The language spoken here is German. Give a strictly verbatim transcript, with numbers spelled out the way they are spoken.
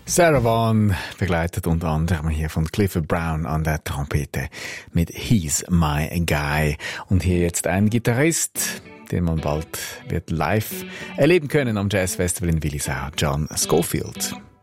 Sarah Vaughan begleitet unter anderem hier von Clifford Brown an der Trompete mit He's My Guy. Und hier jetzt ein Gitarrist, den man bald wird live erleben können am Jazz Festival in Willisau, John Scofield.